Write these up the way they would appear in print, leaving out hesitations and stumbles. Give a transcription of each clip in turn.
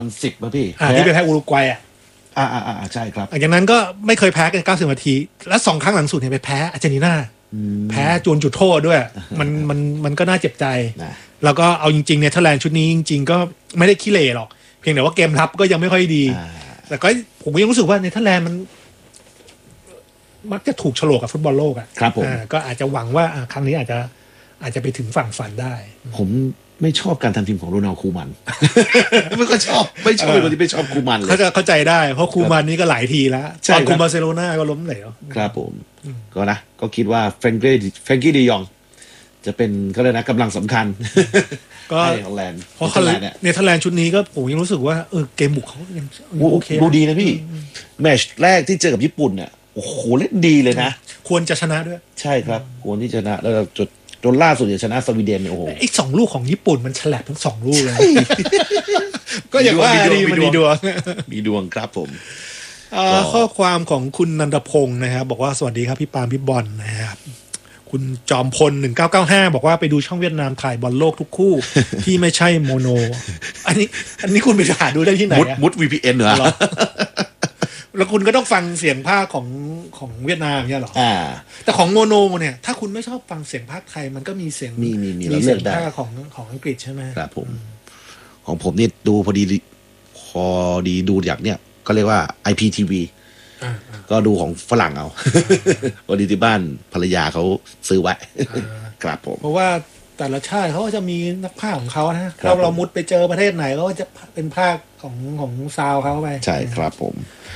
10ป่ะพี่ที่ไปแพ้อุรุกวัยใช่ครับอย่างนั้นก็ไม่เคยแพ้กัน90 นาทีและ2 ครั้งหลังสุดเนี่ยไปแพ้อาร์เจนตินาแพ้จวนจุดโทษด้วยมันก็น่าเจ็บใจแล้วก็เอาจริงๆเนี่ยเนเธอร์แลนด์ชุดนี้จริงๆก็ไม่ได้ขี้เหร่หรอกเพียงแต่ว่าเกมรับก็ยังไม่ค่อยดีแต่ก็ผมก็ยังรู้สึกว่าเนเธอร์แลนด์มันมักจะถูกฉลกกับฟุตบอลโลกครับผมก็อาจจะหวังว่าครั้งนี้อาจจะไปถึงฝั่งฝันได้ผมไม่ชอบการทำทีมของโรนัลคูมันไม่ก็ชอบไม่ชอบเป็นคนที่ไม่ชอบคูมันเลยเข้าใจได้เพราะคูมันนี้ก็หลายทีแล้วตอนคูบาร์เซโลนาก็ล้มเหลวครับผมก็คิดว่าแฟรงกี้ดียองจะเป็นก็เลยนะกำลังสำคัญก็ฮอลแลนด์เพราะเนเธอร์แลนด์ชุดนี้ก็ผมยังรู้สึกว่าเกมบุกเขายังโอเคดูดีนะพี่แมตช์แรกที่เจอกับญี่ปุ่นเนี่ยโอ้โหเล่นดีเลยนะควรจะชนะด้วยใช่ครับควรที่จะชนะแล้วจนล่าสุดจะชนะสวีเดนโอ้โหไอ้2 ลูกของญี่ปุ่นมันฉลับทั้ง2 ลูกเลยก็อย่างว่ามีดวงครับผมข้อความของคุณนันทพงศ์นะครับบอกว่าสวัสดีครับพี่ปาล์มพี่บอลนะครับคุณจอมพล1995บอกว่าไปดูช่องเวียดนามถ่ายบอลโลกทุกคู่ที่ไม่ใช่โมโนอันนี้คุณไปหาดูได้ที่ไหนมุด VPN เหรอแล้วคุณก็ต้องฟังเสียงภาคของเวียดนามเนี่ยหรอแต่ของโมโนเนี่ยถ้าคุณไม่ชอบฟังเสียงภาคไทยมันก็มีเสียงมีเสียงภาคของอังกฤษใช่ไหมครับผมของผมนี่ดูพอดีดูจากเนี่ยก็เรียกว่า IPTV ก็ดูของฝรั่งเอาพอดีที่บ้านภรรยาเขาซื้อไว้ครับผมเพราะว่าแต่ละชาติเขาก็จะมีนักภาคของเขานะเรามุดไปเจอประเทศไหนก็จะเป็นภาคของซาวเขาไปใช่ครับผม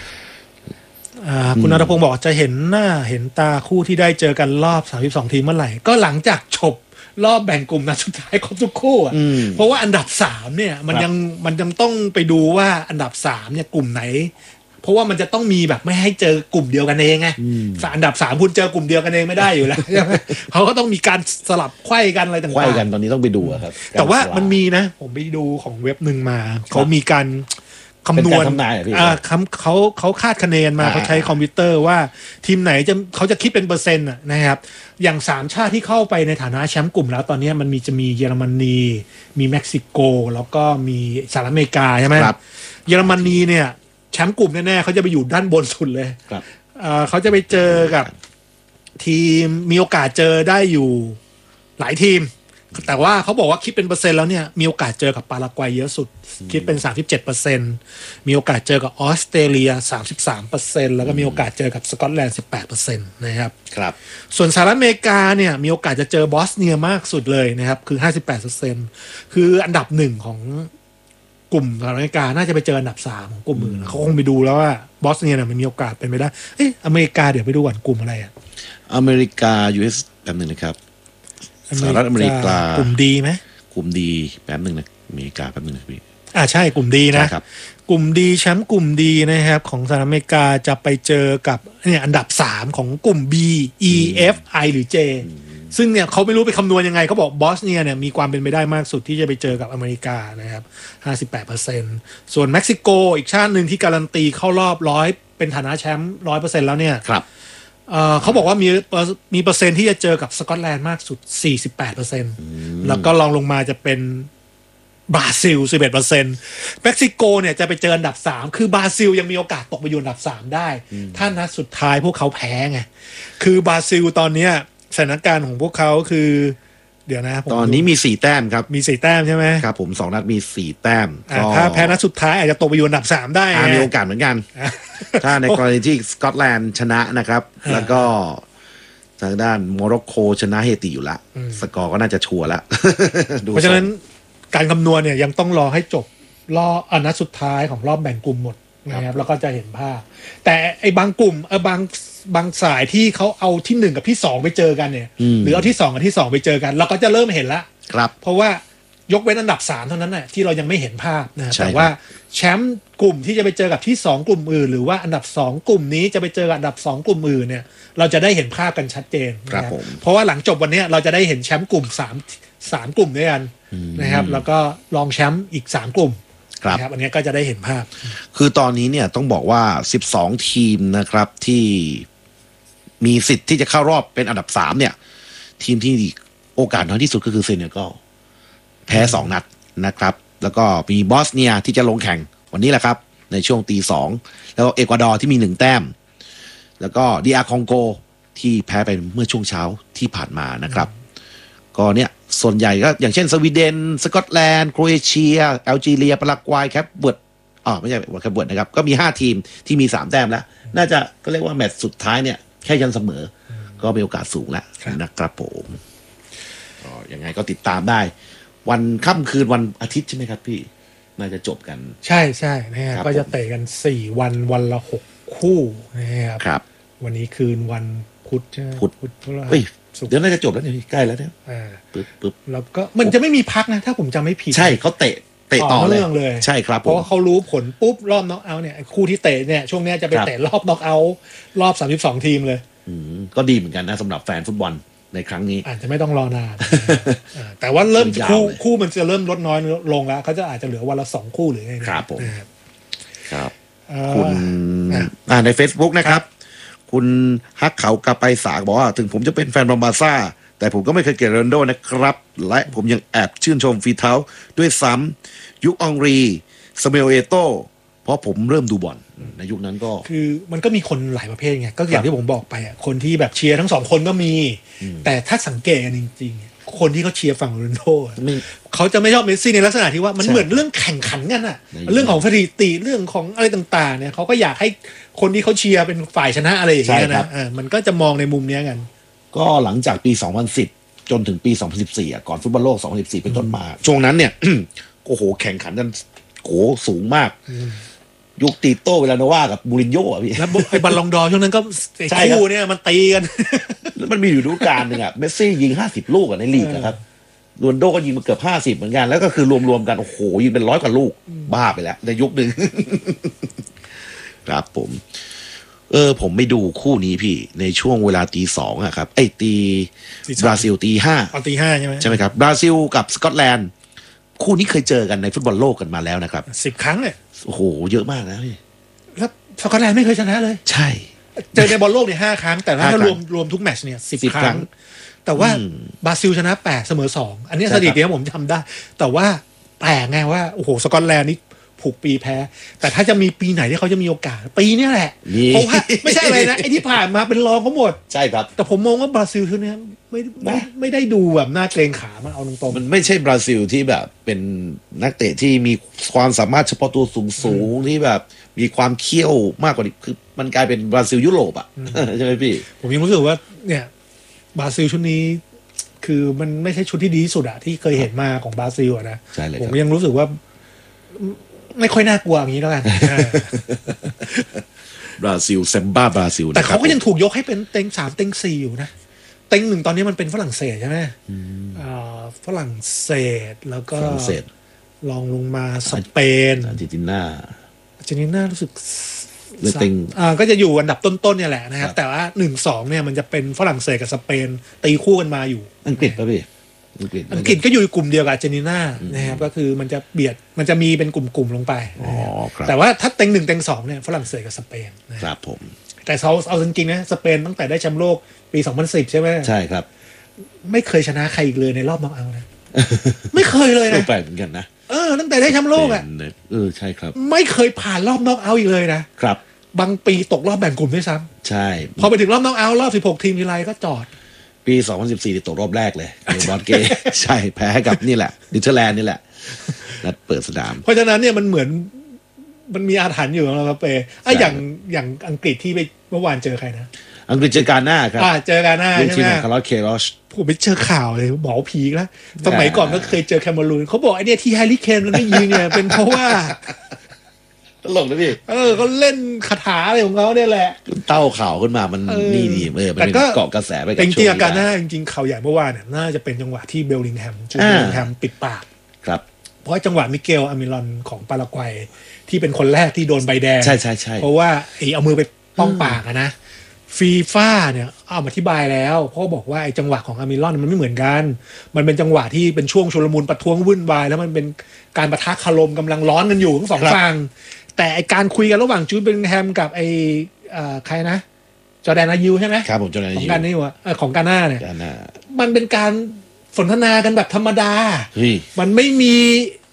คุณณัฐพงศ์บอกจะเห็นหน้าเห็นตาคู่ที่ได้เจอกันรอบ32 ทีมเมื่อไหร่ก็หลังจากจบรอบแบ่งกลุ่มนัดสุดท้ายครบทุกคู่เพราะว่าอันดับ3เนี่ยมันยังต้องไปดูว่าอันดับ3เนี่ยกลุ่มไหนเพราะว่ามันจะต้องมีแบบไม่ให้เจอกลุ่มเดียวกันเองไงอันดับ3คุณเจอกลุ่มเดียวกันเองไม่ได้อยู่แล้วใช่ไหมเขาก็ต้องมีการสลับไขว้กันอะไรต่างๆไขว้กันตอนนี้ต้องไปดูครับแต่ว่ามันมีนะผมไปดูของเว็บหนึ่งมาเขามีการคำนวณเขาคาดคะเนมาเขาใช้คอมพิวเตอร์ว่าทีมไหนเขาจะคิดเป็นเปอร์เซ็นต์นะครับอย่าง3 ชาติที่เข้าไปในฐานะแชมป์กลุ่มแล้วตอนนี้มันจะมีเยอรมนีมีเม็กซิโกแล้วก็มีสหรัฐอเมริกาใช่ไหมเยอรมนีเนี่ยแชมป์กลุ่มแน่ๆเขาจะไปอยู่ด้านบนสุดเลยเขาจะไปเจอกับทีมมีโอกาสเจอได้อยู่หลายทีมแต่ว่าเขาบอกว่าคิดเป็นเปอร์เซ็นต์แล้วเนี่ยมีโอกาสเจอกับปารากวัยเยอะสุดคิดเป็น 37% มีโอกาสเจอกับออสเตรเลีย 33% แล้วก็มีโอกาสเจอกับสกอตแลนด์ 18% นะครับส่วนสหรัฐอเมริกาเนี่ยมีโอกาสจะเจอบอสเนียมากสุดเลยนะครับคือ 58% คืออันดับ1ของกลุ่มสหรัฐอเมริกาน่าจะไปเจออันดับ3ของกลุ่มอื่นเขาคงไปดูแล้วว่าบอสเนียเนี่ยมันมีโอกาสเป็นไปได้อเมริกาเดี๋ยวไปดูก่อนกลุ่มอะไรอเมริกา US แป๊บนึงนะครับสหรัฐอเมริกากลุ่มดีไหมกลุ่มดีแป๊บนึงนะอเมริกาแป๊บนึงนะพี่ใช่กลุ่มดีนะกลุ่มดีแชมป์กลุ่มดีนะครับของสหรัฐอเมริกาจะไปเจอกับเนี่ยอันดับ3ของกลุ่ม B E F I หรือ J ซึ่งเนี่ยเขาไม่รู้ไปคำนวณยังไงเขาบอกบอสเนียเนี่ยมีความเป็นไปได้มากสุดที่จะไปเจอกับอเมริกานะครับ 58% ส่วนเม็กซิโกอีกชาติหนึ่งที่การันตีเข้ารอบ100เป็นฐานะแชมป์ 100% แล้วเนี่ยเขาบอกว่ามีเปอร์เซ็นต์ที่จะเจอกับสกอตแลนด์มากสุด 48% แล้วก็ลองลงมาจะเป็นบราซิล 11% เม็กซิโกเนี่ยจะไปเจออันดับ3คือบราซิลยังมีโอกาสตกไปอยู่อันดับ3ได้ถ้านัดสุดท้ายพวกเขาแพ้ไงคือบราซิลตอนเนี้ยสถานการณ์ของพวกเขาคือเดี๋ยวนะตอนนี้มี4 แต้มครับมี4 แต้มใช่ไหมครับผม2 นัดมี4 แต้มถ้าแพ้นัดสุดท้ายอาจจะตกไปอยู่อันดับ3ได้มีโอกาสเหมือนกันถ้าในกรณีที่สกอตแลนด์ชนะนะครับแล้วก็ทางด้านโมร็อกโกชนะเฮติอยู่ละสกอร์ก็น่าจะชัวร์ละเพราะฉะนั้นการคำนวณเนี่ยยังต้องรอให้จบรอบนัดสุดท้ายของรอบแบ่งกลุ่มหมดนะครับแล้วก็จะเห็นภาพแต่ไอ้บางกลุ่มบางสายที่เขาเอาที่1กับที่2ไปเจอกันเนี่ยหรือเอาที่2กับที่2ไปเจอกันเราก็จะเริ่มเห็นละเพราะว่ายกเว้นอันดับ3เท่านั้นน่ะที่เรายังไม่เห็นภาพนะแต่ว่าแชมป์กลุ่มที่จะไปเจอกับที่2กลุ่มอื่นหรือว่าอันดับ2กลุ่มนี้จะไปเจอกับอันดับ2กลุ่มอื่นเนี่ยเราจะได้เห็นภาพกันชัดเจนนะครับเพราะว่าหลังจบวันนี้เราจะได้เห็นแชมป์กลุ่ม3กลุ่มด้วยกันนะครับแล้วก็รองแชมป์อีก3กลุ่มครับอันนี้ก็จะได้เห็นภาพคือตอนนี้เนี่ยต้องบอกว่า12 ทีมนะครับที่มีสิทธิ์ที่จะเข้ารอบเป็นอันดับ3เนี่ยทีมที่โอกาสน้อยที่สุดก็คือเซเนกัลแพ้2 นัดนะครับแล้วก็มีบอสเนียที่จะลงแข่งวันนี้แหละครับในช่วงตี 2แล้วก็เอกวาดอร์ที่มี1แต้มแล้วก็DRคองโกที่แพ้ไปเมื่อช่วงเช้าที่ผ่านมานะครับก็เนี่ยส่วนใหญ่ก็อย่างเช่นสวีเดนสกอตแลนด์โครเอเชียแอลจีเรียปารากวัยแคปเวิร์ดไม่ใช่แคปเวิร์ดนะครับก็มี5ทีมที่มี3แต้มแล้วน่าจะก็เรียกว่าแมตช์สุดท้ายเนี่ยแค่ยันเสมอก็มีโอกาสสูงแล้วนะครับผมก็ยังไงก็ติดตามได้วันค่ำคืนวันอาทิตย์ใช่ไหมครับพี่น่าจะจบกันใช่นะครับก็จะเตะกัน4วันละ6คู่นะครับวันนี้คืนวันพุธใช่ไหมพุธเดี๋ยวน่าจะจบแล้วเนี่ยใกล้แล้วเนี่ยปึ๊บแล้วก็มันจะไม่มีพักนะถ้าผมจำไม่ผิดใช่เขาเตะต่อเลยใช่ครับเพราะว่าเขารู้ผลปุ๊บรอบน็อกเอาท์เนี่ยคู่ที่เตะเนี่ยช่วงนี้จะไปเตะรอบน็อกเอาท์รอบ32ทีมเลยก็ดีเหมือนกันนะสำหรับแฟนฟุตบอลในครั้งนี้อาจจะไม่ต้องรอนานแต่ว่าเริ่มคู่มันจะเริ่มลดน้อยลงแล้วเขาจะอาจจะเหลือวันละ2คู่หรือไงครับผมครับคุณใน Facebook นะครับคุณฮักเขากลับไปสากบอกว่าถึงผมจะเป็นแฟนบาร์ซ่าแต่ผมก็ไม่เคยเกลียดโรนัลโดนะครับและผมยังแอบชื่นชมฝีเท้าด้วยซ้ำยุคอองรีสเมลเอโตเพราะผมเริ่มดูบอลในยุคนั้นก็คือมันก็มีคนหลายประเภทไงก็อย่างที่ผมบอกไปอ่ะคนที่แบบเชียร์ทั้ง2คนก็มีแต่ถ้าสังเกตกันจริงๆคนที่เขาเชียร์ฝั่งโรนัลโดเขาจะไม่ชอบเมสซี่ในลักษณะที่ว่ามันเหมือนเรื่องแข่งขันกันอ่ะเรื่องของสถิติเรื่องของอะไรต่างๆเนี่ยเขาก็อยากให้คนที่เขาเชียร์เป็นฝ่ายชนะอะไรอย่างเงี้ยนะมันก็จะมองในมุมนี้กันก็หลังจากปี2010จนถึงปี2014ก่อนฟุตบอลโลก2014เป็นต้นมาช่วงนั้นเนี่ยโอ้โหแข่งขันกันโหสูงมากยุคติโต้เวลาโนวากับมูรินโญ่อะพี่แล้วไอ้บอลลงดอช่วงนั้นก็คู่เนี่ยมันตีกันแล้วมันมีอยู่ฤดูกาลนึงอะเมสซี่ยิง50ลูกในลีกนะครับโรนัลโดก็ยิงมาเกือบ50เหมือนกันแล้วก็คือรวมๆกันโอ้โหยิงเป็น100กว่าลูกบ้าไปแล้วในยุคนึงครับผมไม่ดูคู่นี้พี่ในช่วงเวลาตี 2อะครับตีบราซิลตี 5 ตี 5ใช่ไหมครับบราซิลกับสกอตแลนด์คู่นี้เคยเจอกันในฟุตบอลโลกกันมาแล้วนะครับ 10 ครั้งเลยโอ้โหเยอะมากนะพี่แล้วสกอตแลนด์ไม่เคยชนะเลยใช่เจอในบอลโลกเนี่ย5 ครั้งแต่ถ้ารวมทุกแมตช์เนี่ย10 ครั้งแต่ว่าบราซิลชนะ8เสมอ2อันนี้สถิติที่ผมจำได้แต่ว่าแปลกไงว่าโอ้โหสกอตแลนด์นี่ผูกปีแพ้แต่ถ้าจะมีปีไหนที่เขาจะมีโอกาสปีนี้แหละเพราะว่าไม่ใช่อะไรนะไอ้ที่ผ่านมาเป็นรองเขาหมดใช่ครับแต่ผมมองว่าบราซิลชุดนี้ไม่ได้ดูแบบน่าเกรงขามันเอาตรงๆมันไม่ใช่บราซิลที่แบบเป็นนักเตะที่มีความสามารถเฉพาะตัวสูงที่แบบมีความเขี้ยวมากกว่านี้คือมันกลายเป็นบราซิลยุโรปอ่ะใช่ไหมพี่ผมยังรู้สึกว่าเนี่ยบราซิลชุดนี้คือมันไม่ใช่ชุดที่ดีที่สุดอะที่เคยเห็นมาของบราซิลอะนะผมยังรู้สึกว่าไม่ค่อยน่ากลัวอย่างนี้แล้วกันบราซิลเซมบ้าบราซิลแต่เขาก็ยังถูกยกให้เป็นเต็ง3เต็ง4อยู่นะเต็ง1ตอนนี้มันเป็นฝรั่งเศสใช่ไหมฝรั่งเศสแล้วก็ลองลงมาสเปนอาร์เจนตินารู้สึกก็จะอยู่อันดับต้นๆเนี่ยแหละนะครับแต่ว่า1-2เนี่ยมันจะเป็นฝรั่งเศสกับสเปนตีคู่กันมาอยู่อังกฤษป่ะพี่อังกฤษก็อยู่กลุ่มเดียวกับอาร์เจนตินานะครับก็คือมันจะเบียดมันจะมีเป็นกลุ่มๆลงไปแต่ว่าถ้าเต็ง1เต็ง2เนี่ยฝรั่งเศสกับสเปนครับผมแต่เอาจริงๆนะสเปนตั้งแต่ได้แชมป์โลกปี2010ใช่ไหมใช่ครับไม่เคยชนะใครอีกเลยในรอบน็อกเอาท์นะไม่เคยเลยนะแปลกเหมือนกันนะตั้งแต่ได้แชมป์โลกอ่ะใช่ครับไม่เคยผ่านรอบน็อกเอาท์อีกเลยนะครับบางปีตกรอบแบ่งกลุ่มด้วยซ้ำใช่พอไปถึงรอบน็อกเอาท์รอบ16ทีมทีไรก็จอดปี2014ตกรอบแรกเลยในบอลเกย์ใช่แพ้กับนี่แหละเนเธอร์แลนด์นี่แหละนัดเปิดสนามเพราะฉะนั้นเนี่ยมันเหมือนมันมีอาถรรพ์อยู่นะครับเป้อย่างอังกฤษที่ไปเมื่อวานเจอใครนะอังกฤษเจอกาน่าครับเจอกาน่าใช่ไหมคาร์ลอสเคโรชผมไปเจอข่าวเลยหมอผีแล้วสมัยก่อนก็เคยเจอแคมเมรูนเขาบอกไอ้เนี่ยที่แฮร์รี่เคนมันไม่ยิงเนี่ยเป็นเพราะว่าตลกนะพี่เขาเล่นคาถาอะไรของเขาเนี่ยแหละเต้าข่าวขึ้นมามันนี่ดีมันเป็นเกาะกระแสไปกับช่วงนี้กันนะจริงๆข่าวใหญ่เมื่อวานเนี่ยน่าจะเป็นจังหวะที่เบลลิงแฮมปิดปากครับเพราะจังหวะมิเกลอามิรอนของปารากวัยที่เป็นคนแรกที่โดนใบแดงใช่เพราะว่าเอามือไปป้องปากนะฟีฟ่าเนี่ยเอาอธิบายแล้วเพราะบอกว่าไอ้จังหวะของอามิรอนมันไม่เหมือนกันมันเป็นจังหวะที่เป็นช่วงชุลมุนประท้วงวุ่นวายแล้วมันเป็นการปะทะคารมกำลังร้อนกันอยู่ทั้งสองฝั่งแต่ไอการคุยกันระหว่างจูดเบลลิงแฮมกับไอใครนะจอร์แดนอายูใช่ไหมครับผมจอร์แดนอายูของการนี่วะของกาน่าเนี่ยมันเป็นการสนทนากันแบบธรรมดามันไม่มี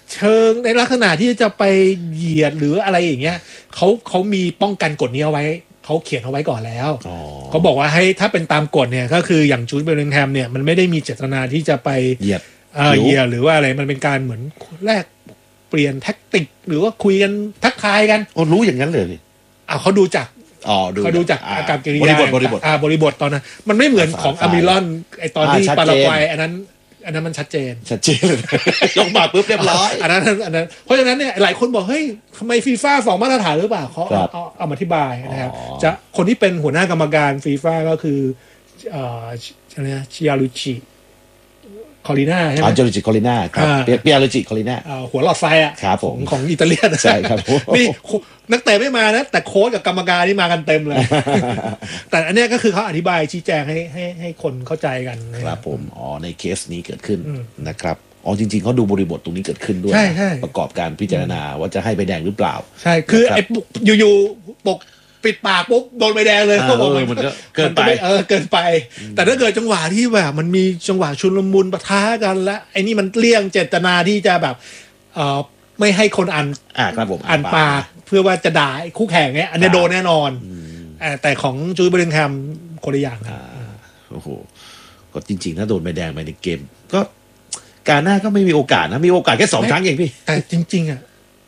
เชิงในลักษณะที่จะไปเหยียดหรืออะไรอย่างเงี้ยเขามีป้องกันกฎนี้เอาไว้เขาเขียนเอาไว้ก่อนแล้วเขาบอกว่าให้ถ้าเป็นตามกฎเนี่ยก็คืออย่างจูดเบลลิงแฮมเนี่ยมันไม่ได้มีเจตนาที่จะไปเหยียดหรือว่าอะไรมันเป็นการเหมือนแลกเปลี่ยนแท็กติกหรือว่าคุยกันทักทายกันรู้อย่างนั้นเลยเขาดูจากอาการกิริยาบริบทตอนนั้นมันไม่เหมือนของอามิลอนไอตอนที่ปารากวัยอันนั้นมันชัดเจนเลยยกมาปุ๊บเรียบร้อยอันนั้นเพราะฉะนั้นเนี่ยหลายคนบอกเฮ้ยทำไมฟีฟ่าสองมาตรฐานหรือเปล่าเขาเอามาอธิบายนะครับจะคนที่เป็นหัวหน้ากรรมการฟีฟ่าก็คืออะไรนะชิอารุจิคอลิน่าใช่ไหมจอริจิคอลิน่าครับเปียรุจิคอลิน่าหัวหลอดไฟอ่ะของอิตาเลียนใช่ครับนี่นักเตะไม่มานะแต่โค้ชกับกรรมการนี่มากันเต็มเลยแต่อันนี้ก็คือเขาอธิบายชี้แจงให้คนเข้าใจกันครับผมในเคสนี้เกิดขึ้นนะครับจริงๆเขาดูบริบทตรงนี้เกิดขึ้นด้วยประกอบการพิจารณาว่าจะให้ใบแดงหรือเปล่าใช่คือไอ้อยู่ๆปกปิดปากปุ๊บโดนใบแดงเลยเขาบอกมันก็เกินไปเกินไปแต่ถ้าเกิดจังหวะที่แบบมันมีจังหวะชุลมุนปะทะกันและไอ้นี่มันเลี่ยงเจตนาที่จะแบบไม่ให้คนครับผมอ่านปากเพื่อว่าจะด่าคู่แข่งเนี้ยอันนี้โดนแน่นอนแต่ของจูดเบลลิงแฮมคนละอย่างโอ้โหก็จริงๆถ้าโดนใบแดงไปในเกมก็การหน้าก็ไม่มีโอกาสนะมีโอกาสแค่2 ครั้งเองพี่แต่จริงๆ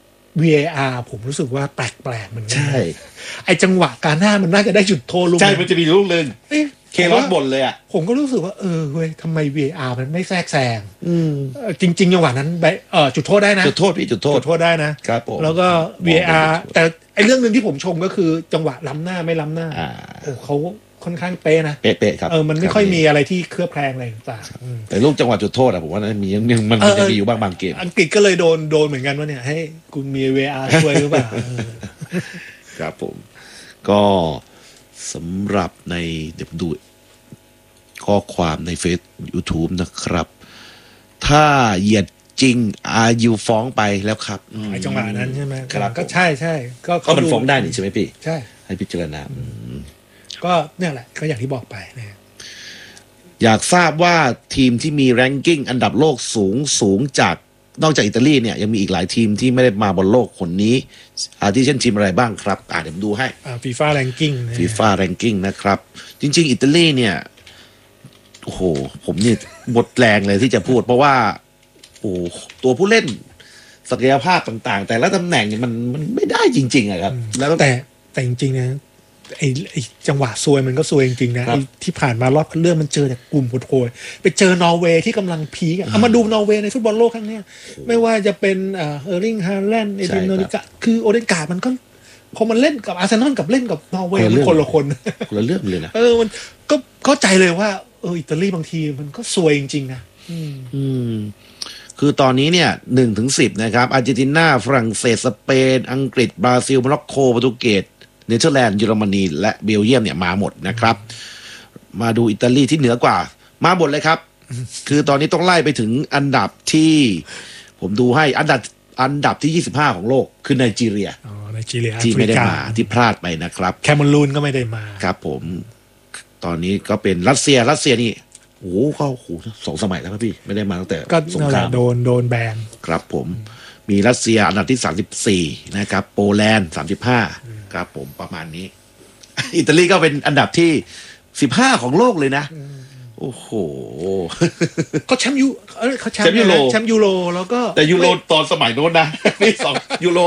VAR ผมรู้สึกว่าแปลกๆเหมือนกันใช่ไอจังหวะการหน้ามันน่าจะได้จุดโทษลูกใช่มันจะมีลูกนึงเคลอสบ่นเลยอ่ะผมก็รู้สึกว่าเว้ยทำไม VAR มันไม่แทรกแซงจริงๆจังหวะนั้นจุดโทษได้นะจุดโทษพี่จุดโทษได้นะครับผมแล้วก็ VAR แต่ไอเรื่องนึงที่ผมชมก็คือจังหวะล้ำหน้าไม่ล้ำหน้าเขาค่อนข้างเป๊ะนะเป๊ะครับมันไม่ค่อยมีอะไรที่เคลือบแคลงอะไรต่างๆแต่ลูกจังหวะจุดโทษอะผมว่ามันจะมีอยู่บางเกมอังกฤษก็เลยโดนเหมือนกันว่าเนี่ยให้คุณมี VAR ช่วยหรือเปล่าครับผมก็สำหรับในเดี๋ยวดูข้อความในเฟซ YouTube นะครับ ถ้าเหยียดจริงยูฟ้องไปแล้วครับไอ้จังหวะนั้นใช่ไหมครับก็ใช่ก็มันฟ้องได้นี่ใช่ไหมพี่ใช่ให้พิจารณาก็เนี่ยแหละก็อย่างที่บอกไปนะอยากทราบว่าทีมที่มีแรงกิ้งอันดับโลกสูงจากนอกจากอิตาลีเนี่ยยังมีอีกหลายทีมที่ไม่ได้มาบนโลกคนนี้ที่เช่นทีมอะไรบ้างครับเดี๋ยวดูให้ FIFA ranking FIFA ranking นะครับจริงๆอิตาลีเนี่ยโอ้โหผมนี่หมดแรงเลยที่จะพูดเพราะว่าโอ้ตัวผู้เล่นศักยภาพต่างๆแต่ละตำแหน่งเนี่ยมันไม่ได้จริงๆอะครับแล้วแต่จริงๆนะไอ้จังหวะซวยมันก็ซวยจริงๆนะไอ้ที่ผ่านมารอบคัดเลือกมันเจอแต่กลุ่มโหดๆไปเจอนอร์เวย์ที่กำลังพีคเอามาดูนอร์เวย์ในฟุตบอลโลกครั้งนี้ไม่ว่าจะเป็นเออร์ลิงฮาแลนด์เอดินโนริกะคือโอเดนการ์ดมันก็พอมันเล่นกับอาร์เซนอลกับเล่นกับนอร์เวย์มันคนละเรื่องเลยนะมันก็เข้าใจเลยว่าอิตาลีบางทีมันก็ซวยจริงๆนะคือตอนนี้เนี่ย1-10นะครับอาร์เจนตินาฝรั่งเศสสเปนอังกฤษบราซิลโมร็อกโกโปรตุเกสเนเธอร์แลนด์เยอรมนีและเบลเยียมเนี่ยมาหมดนะครับมาดูอิตาลีที่เหนือกว่ามาหมดเลยครับคือตอนนี้ต้องไล่ไปถึงอันดับที่ผมดูให้อันดับที่25ของโลกคือไนจีเรียที่ไม่ได้มาที่พลาดไปนะครับแคเมรูนก็ไม่ได้มาครับผมตอนนี้ก็เป็นรัสเซียนี่โอ้โหเขา2 สมัยแล้วครับพี่ไม่ได้มาตั้งแต่สงครามโดนแบนครับผมมีรัสเซียอันดับที่34นะครับโปแลนด์35ครับผมประมาณนี้อิตาลีก็เป็นอันดับที่15ของโลกเลยนะโอ้โหเขาแชมป์เขาแชมป์ยูโรแล้วก็แต่ยูโรตอนสมัยโน้นนะนี่2ยูโร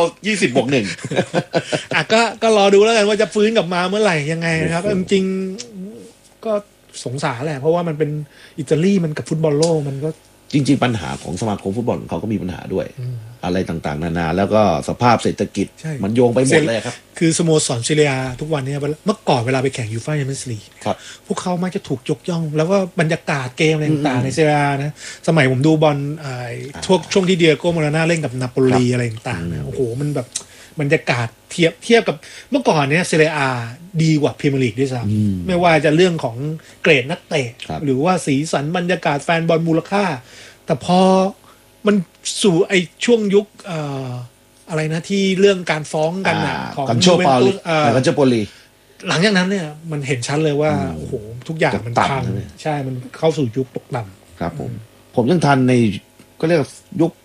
20+1 ก็รอดูแล้วกันว่าจะฟื้นกลับมาเมื่อไหร่ยังไงนะครับจริงๆก็สงสารแหละเพราะว่ามันเป็นอิตาลีมันกับฟุตบอลโลกมันก็จริงๆปัญหาของสมาคมฟุตบอลเขาก็มีปัญหาด้วยอะไรต่างๆนานาแล้วก็สภาพเศรษฐกิจมันโยงไปหมดเลยครับคือสโมสรซีเรียทุกวันนี้เมื่อก่อนเวลาไปแข่งยูฟ่าแชมเปี้ยนส์ลีกพวกเขามักจะถูกยกย่องแล้วก็บรรยากาศเกมอะไรต่างๆในซีเรียนะสมัยผมดูบอลช่วงที่เดียโก้มาราน่าเล่นกับนาโปลีอะไรต่างๆโอ้โหมันแบบบรรยากาศเทียบกับเมื่อก่อนเนี่ยซีเรียดีกว่าพรีเมียร์ลีกด้วยซ้ำไม่ว่าจะเรื่องของเกรดนักเตะหรือว่าสีสันบรรยากาศแฟนบอลมูลค่าแต่พอมันสู่ไอช่วงยุคอะไรนะที่เรื่องการฟ้องกันของกันโชปอลีหลังจากนั้นเนี่ยมันเห็นชัดเลยว่าโอ้โหทุกอย่างมันพังใช่มันเข้าสู่ยุคตกต่ำครับผมยังทันในก็เรียกยุค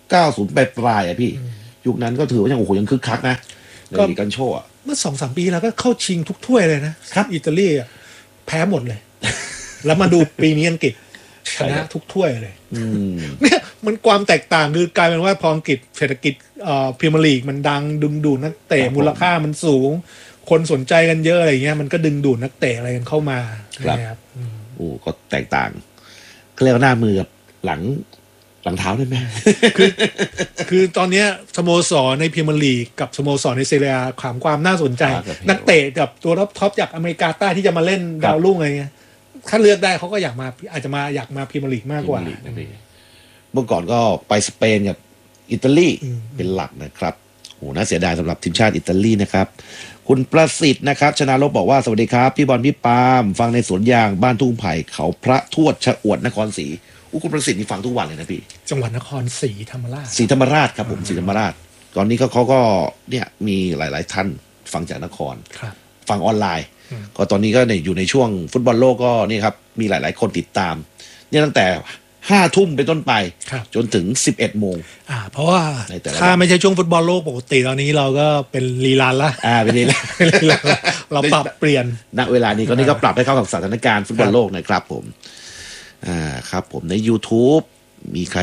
90ปลายพี่ยุคนั้นก็ถือว่ายังโอ้โหยังคึกคักนะในกันโชว์เมื่อ 2-3 ปีแล้วก็เข้าชิงทุกถ้วยเลยนะครับอิตาลีแพ้หมดเลย แล้วมาดูปีนี้อังกฤษชนะทุกถ้วยเลยเนี่ยมันความแตกต่างคือกลายเป็นว่าพออังกฤษเศรษฐกิจพรีเมียร์ลีกมันดังดึงดูดนักเตะมูลค่ามันสูงคนสนใจกันเยอะอะไรเงี้ยมันก็ดึงดูดนักเตะอะไรกันเข้ามาครับโอ้ก็แตกต่างก็เรียกว่าหน้ามือกับหลังเท้าได้ไหมคือตอนนี้สโมสรในพรีเมียร์ลีกกับสโมสรในเซเรียความน่าสนใจนักเตะกับตัวท็อปจากอเมริกาใต้ที่จะมาเล่นดาวรุ่งอะไรเงี้ยถ้าเลือกได้เขาก็อยากมาอาจจะมาอยากมาพรีเมียร์ลีกมากกว่าเมื่อก่อนก็ไปสเปนกับอิตาลีเป็นหลักนะครับโอ้น่าเสียดายสำหรับทีมชาติอิตาลีนะครับคุณประสิทธิ์นะครับชนะลบบอกว่าสวัสดีครับพี่บอลพี่ปาล์มฟังในสวนยางบ้านทุ่งไผ่เขาพระทวดชะอวดนครศรีคุณประสิทธิ์นี่ฟังทุกวันเลยนะพี่จังหวัดนครศรีธรรมราชครับผมศรีธรรมราชตอนนี้เขาก็เนี่ยมีหลายๆท่านฟังจากนครฟังออนไลน์ก็ตอนนี้ก็อยู่ในช่วงฟุตบอลโลกก็นี่ครับมีหลายๆคนติดตามเนี่ยตั้งแต่5 ทุ่มเป็นต้นไปจนถึง11 โมงเพราะว่าถ้าไม่ใช่ช่วงฟุตบอลโลกปกติตอนนี้เราก็เป็นรีลันละเป็นรีลันเราปรับเปลี่ยนณเวลานี้ก็นี่ก็ปรับให้เข้ากับสถานการณ์ฟุตบอลโลกนะครับผมครับผมใน YouTube มีใคร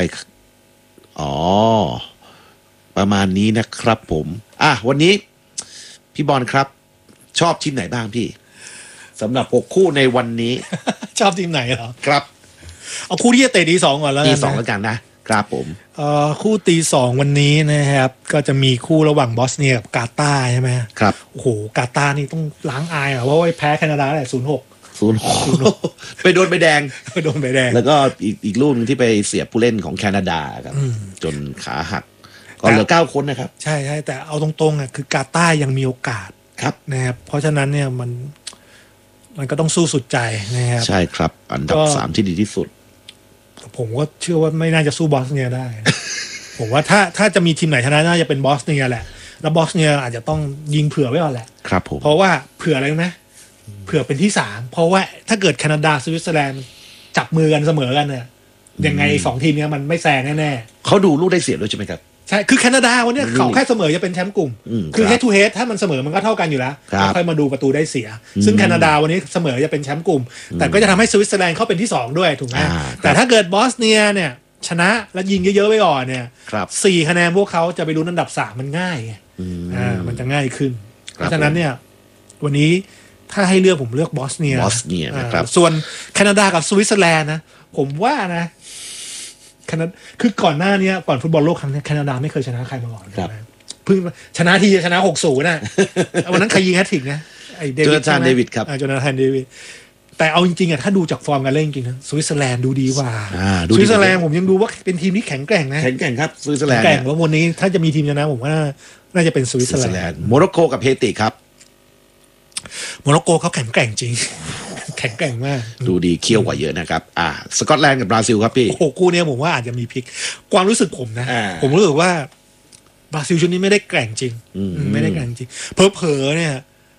ประมาณนี้นะครับผมวันนี้พี่บอลครับชอบทีมไหนบ้างพี่สำหรับ6 คู่ในวันนี้ชอบทีมไหนเหรอครับเอาคู่ที่จะเตะตี 2ก่อนแล้วตี 2แล้วกันนะครับผมคู่ตี 2วันนี้นะครับก็จะมีคู่ระหว่างบอสเนียกับกาตาร์ใช่ไหมครับโอ้โหกาตาร์นี่ต้องล้างอายเพราะว่าแพ้แคนาดาได้0-6 ไปโดนใบแดงแล้วก็อีกลูกนึงที่ไปเสียผู้เล่นของแคนาดาครับจนขาหักก็เหลือ9 คนนะครับใช่แต่เอาตรงๆคือกาตาร์ยังมีโอกาสครับนะครับเพราะฉะนั้นเนี่ยมันก็ต้องสู้สุดใจนะครับใช่ครับอันดับ3ที่ดีที่สุดผมก็เชื่อว่าไม่น่าจะสู้บอสเนียได้ ผมว่าถ้าจะมีทีมไหนชนะน่าจะเป็นบอสเนียแหละแล้วบอสเนียอาจจะต้องยิงเผื่อไว้ก่อนแหละครับผมเพราะว่าเผื่ออะไรไหมเผื่อเป็นที่3เพราะว่าถ้าเกิดแคนาดาสวิตเซอร์แลนด์จับมือกันเสมอกันเนี่ยยังไง2 ทีมนี้มันไม่แซงแน่ๆเขาดูลูกได้เสียด้วยใช่ไหมครับใช่คือแคนาดาวันนี้เขาแค่เสมอจะเป็นแชมป์กลุ่มคือเฮดทูเฮดถ้ามันเสมอมันก็เท่ากันอยู่แล้วค่อยมาดูประตูได้เสียซึ่งแคนาดาวันนี้เสมอจะเป็นแชมป์กลุ่มแต่ก็จะทำให้สวิตเซอร์แลนด์เข้าเป็นที่2ด้วยถูกไหมแต่ถ้าเกิดบอสเนียเนี่ยชนะแล้วยิงเยอะๆไปก่อนเนี่ย4 คะแนนพวกเขาจะไปลุ้นอันดับ3มันง่ายมันจะง่ายขึ้นเพราะฉะนั้นเนี่ยวันนี้ถ้าให้เลือกผมเลือกบอสเนียนะครับส่วนแคนาดากับสวิตเซอร์แลนด์นะผมว่านะคือก่อนหน้านี้ก่อนฟุตบอลโลกครั้งนี้แคนาดาไม่เคยชนะใครมาก่อนเพิ่งชนะทีชนะ6-0นะวันนั้นใครยิงแฮตทริกนะไอ้โจนาธานเดวิดครับโจนาธานเดวิดแต่เอาจริงๆถ้าดูจากฟอร์มการเล่นจริงนะสวิตเซอร์แลนด์ดูดีกว่าสวิตเซอร์แลนด์ผมยังดูว่าเป็นทีมที่แข็งแกร่งนะแข็งแกร่งครับสวิตเซอร์แลนด์แข็งว่าวันนี้ถ้าจะมีทีมชนะผมว่าน่าจะเป็นสวิตเซอร์แลนด์โมร็อกโกกับเฮติครับโมร็อกโกเขาแข็งแกร่งจริงแข็งแกร่งมากดูดีเคี่ยวกว่าเยอะนะครับสกอตแลนด์กับบราซิลครับพี่โอ้โหคู่นี้ผมว่าอาจจะมีพลิกความรู้สึกผมนะผมรู้สึกว่าบราซิลชุดนี้ไม่ได้แกร่งจริงไม่ได้แกร่งจริงเผลอๆเนี่ย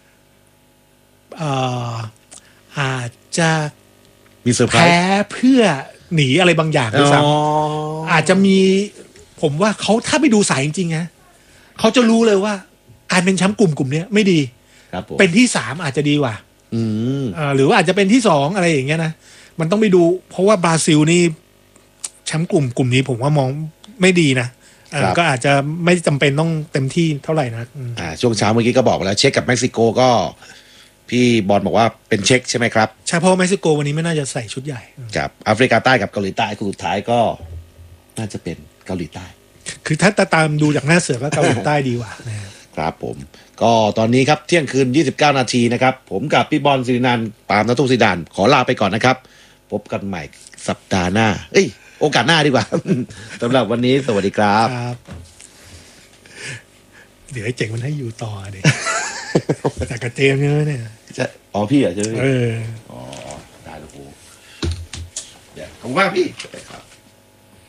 อาจจะมีเซอร์ไพรส์แพ้เพื่อหนีอะไรบางอย่างด้วยซ้ำอาจจะมีผมว่าเขาถ้าไปดูสายจริงๆนะเขาจะรู้เลยว่าการเป็นแชมป์กลุ่มนี้ไม่ดีเป็นที่3อาจจะดีกว่าหรือว่าอาจจะเป็นที่2อะไรอย่างเงี้ยนะมันต้องไปดูเพราะว่าบราซิลนี่แชมป์กลุ่มนี้ผมว่ามองไม่ดีนะก็อาจจะไม่จำเป็นต้องเต็มที่เท่าไหร่นะช่วงเช้าเมื่อกี้ก็บอกไปแล้วเช็คกับเม็กซิโกก็พี่บอลบอกว่าเป็นเช็คใช่ไหมครับใช่เพราะเม็กซิโกวันนี้ไม่น่าจะใส่ชุดใหญ่กับแอฟริกาใต้กับเกาหลีใต้คู่สุดท้ายก็น่าจะเป็นเกาหลีใต้คือถ้าตามดูจากหน้าเสือก็เกาหลีใต้ดีกว่าครับผมก็ตอนนี้ครับเที่ยงคืน29 นาทีนะครับผมกับพี่บอลศิรินันท์ปาล์มณัฐศิดานขอลาไปก่อนนะครับพบกันใหม่สัปดาห์หน้าโอกาสหน้าดีกว่า สำหรับวันนี้สวัสดีครับเดี๋ยวไอ้เจ๋งมันให้อยู่ต่อเด็กแต่กระเจมเนี่ยพี่ใช่ไหมได้แล้วกูเดี๋ยวขอบคุณมากพี่ครับ